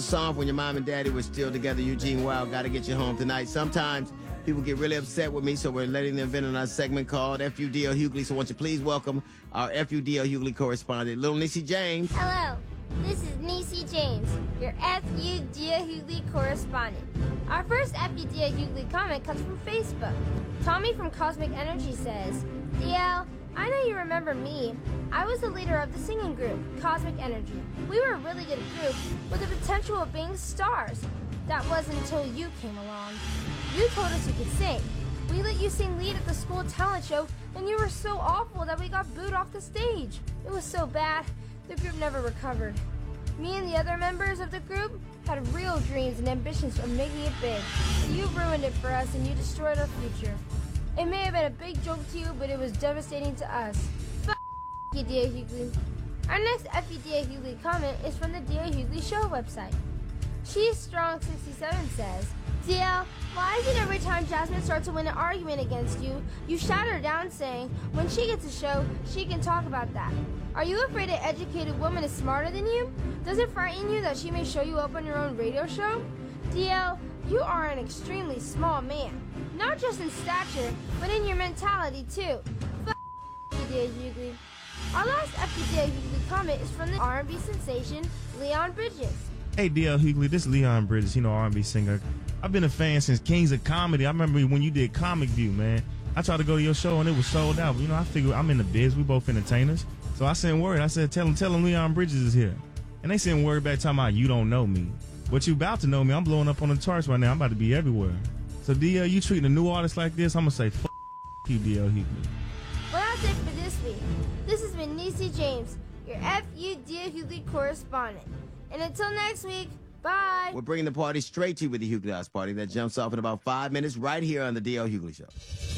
a song when your mom and daddy were still together. Eugene Wild, Gotta Get You Home Tonight. Sometimes people get really upset with me, so we're letting them vent in our segment called FUDL Hughley. So won't you please welcome our FUDL Hughley correspondent, Little Niecy James. Hello, this is Niecy James, your FUDL Hughley correspondent. Our first FUDL Hughley comment comes from Facebook. Tommy from Cosmic Energy says, DL, I know you remember me. I was the leader of the singing group, Cosmic Energy. We were a really good group with the potential of being stars. That wasn't until you came along. You told us you could sing. We let you sing lead at the school talent show, and you were so awful that we got booed off the stage. It was so bad, the group never recovered. Me and the other members of the group had real dreams and ambitions of making it big. But you ruined it for us, and you destroyed our future. It may have been a big joke to you, but it was devastating to us. F*** you, D.A. Hughley. Our next FUDA Hughley comment is from the D.A. Hughley Show website. She's Strong 67 says, DL, why is it every time Jasmine starts to win an argument against you, you shout her down saying, when she gets a show, she can talk about that? Are you afraid an educated woman is smarter than you? Does it frighten you that she may show you up on your own radio show? DL, you are an extremely small man. Not just in stature, but in your mentality too. F*** you, D.A. Hughley. Our last FUDA Hughley comment is from the R&B sensation, Leon Bridges. Hey, D.L. Hughley, this is Leon Bridges, R&B singer. I've been a fan since Kings of Comedy. I remember when you did Comic View, man. I tried to go to your show and it was sold out. But, I figured I'm in the biz. We both entertainers. So I sent word. I said, tell him Leon Bridges is here. And they sent word back talking about you don't know me. But you about to know me. I'm blowing up on the charts right now. I'm about to be everywhere. So, D.L., you treating a new artist like this, I'm going to say, f*** you, D.L. Hughley. Well, that's it for this week. This has been Niecy James, your FUDA Hughley correspondent. And until next week, bye. We're bringing the party straight to you with the Hughley House Party that jumps off in about 5 minutes right here on the D.L. Hughley Show.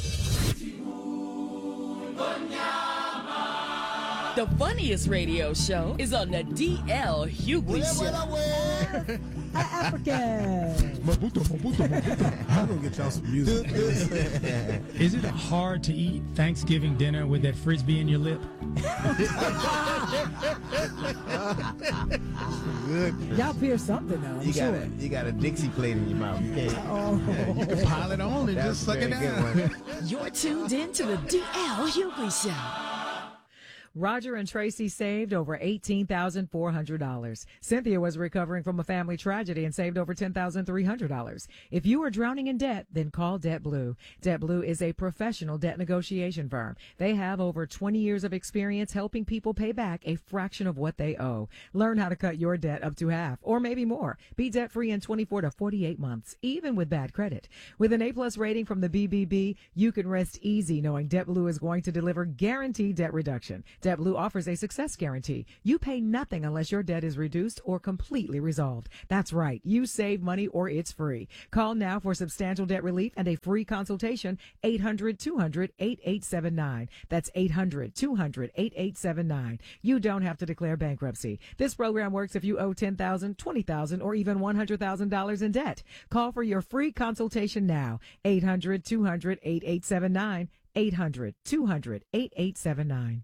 The funniest radio show is on the D.L. Hughley Show. African. I'm gonna get y'all some music. Is it hard to eat Thanksgiving dinner with that frisbee in your lip? Good. Y'all pierce something though, I'm sure. You got a Dixie plate in your mouth. You can't. You can pile it on and just suck it down. You're tuned in to the D.L. Hughley Show. Roger and Tracy saved over $18,400. Cynthia was recovering from a family tragedy and saved over $10,300. If you are drowning in debt, then call DebtBlue. DebtBlue is a professional debt negotiation firm. They have over 20 years of experience helping people pay back a fraction of what they owe. Learn how to cut your debt up to half or maybe more. Be debt-free in 24 to 48 months, even with bad credit. With an A-plus rating from the BBB, you can rest easy knowing DebtBlue is going to deliver guaranteed debt reduction. DebtBlue offers a success guarantee. You pay nothing unless your debt is reduced or completely resolved. That's right. You save money or it's free. Call now for substantial debt relief and a free consultation. 800-200-8879. That's 800-200-8879. You don't have to declare bankruptcy. This program works if you owe $10,000, $20,000, or even $100,000 in debt. Call for your free consultation now. 800-200-8879. 800-200-8879.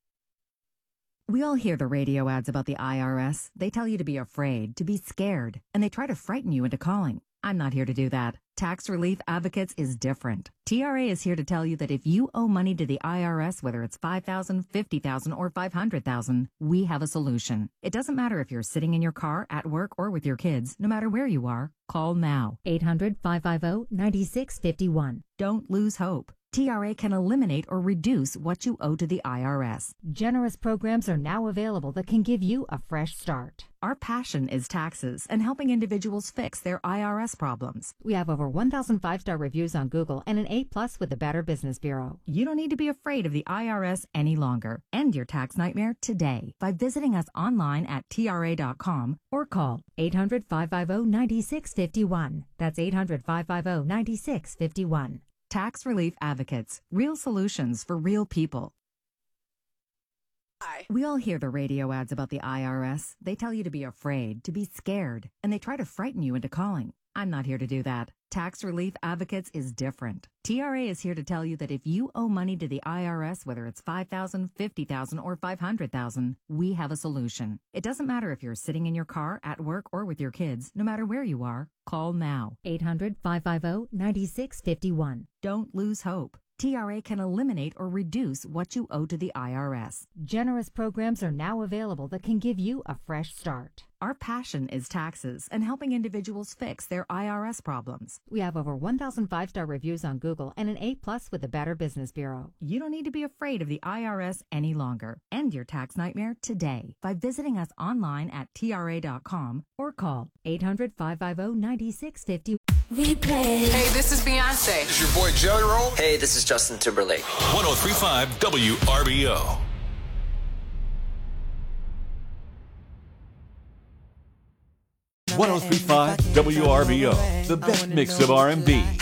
We all hear the radio ads about the IRS. They tell you to be afraid, to be scared, and they try to frighten you into calling. I'm not here to do that. Tax Relief Advocates is different. TRA is here to tell you that if you owe money to the IRS, whether it's $5,000, $50,000, or $500,000, we have a solution. It doesn't matter if you're sitting in your car, at work, or with your kids. No matter where you are, call now. 800-550-9651. Don't lose hope. TRA can eliminate or reduce what you owe to the IRS. Generous programs are now available that can give you a fresh start. Our passion is taxes and helping individuals fix their IRS problems. We have over 1,000 5-star reviews on Google and an A+ with the Better Business Bureau. You don't need to be afraid of the IRS any longer. End your tax nightmare today by visiting us online at TRA.com or call 800-550-9651. That's 800-550-9651. Tax Relief Advocates. Real solutions for real people. We all hear the radio ads about the IRS. They tell you to be afraid, to be scared, and they try to frighten you into calling. I'm not here to do that. Tax Relief Advocates is different. TRA is here to tell you that if you owe money to the IRS, whether it's $5,000, $50,000, or $500,000, we have a solution. It doesn't matter if you're sitting in your car, at work, or with your kids. No matter where you are, call now. 800-550-9651. Don't lose hope. TRA can eliminate or reduce what you owe to the IRS. Generous programs are now available that can give you a fresh start. Our passion is taxes and helping individuals fix their IRS problems. We have over 1,000 5-star reviews on Google and an A+ with the Better Business Bureau. You don't need to be afraid of the IRS any longer. End your tax nightmare today by visiting us online at TRA.com or call 800-550-9650. Hey, this is Beyonce. This is your boy Jelly Roll. Hey, this is Justin Timberlake. 103.5 WRBO. WRBO, the best mix of R&B,